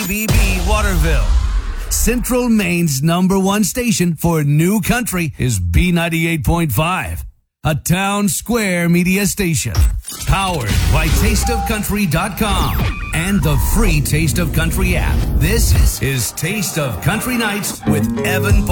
KBB Waterville. Central Maine's #1 station for new country is B98.5, a Town Square media station. Powered by TasteOfCountry.com and the free Taste of Country app. This is Taste of Country Nights with Evan